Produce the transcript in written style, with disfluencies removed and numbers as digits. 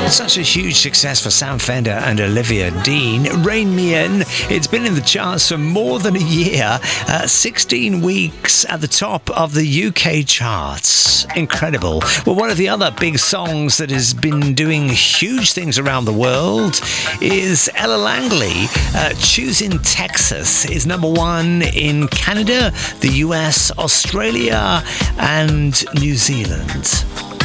Such a huge success for Sam Fender and Olivia Dean. Rein Me In. It's been in the charts for more than a year. 16 weeks at the top of the UK charts. Incredible. Well, one of the other big songs that has been doing huge things around the world is Ella Langley. Choosing Texas is number one in Canada, the US, Australia, and New Zealand.